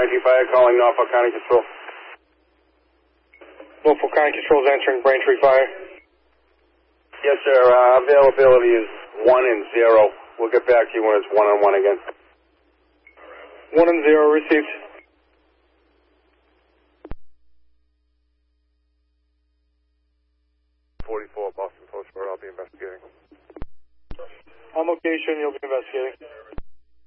Braintree Fire calling Norfolk County Control. Norfolk County Control is answering Braintree Fire. Yes, sir. Availability is 1 and 0. We'll get back to you when it's 1 and 1 again. 1 and 0 received. Boston Post, where I'll be investigating. On location, you'll be investigating.